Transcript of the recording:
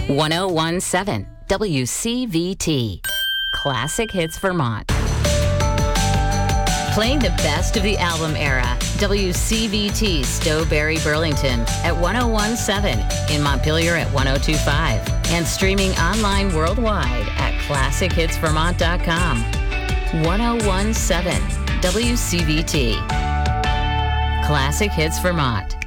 1017 WCVT. Classic Hits Vermont. Playing the best of the album era, WCVT Stowberry Burlington at 1017, in Montpelier at 1025, and streaming online worldwide at ClassicHitsVermont.com. 1017 WCVT. Classic Hits Vermont.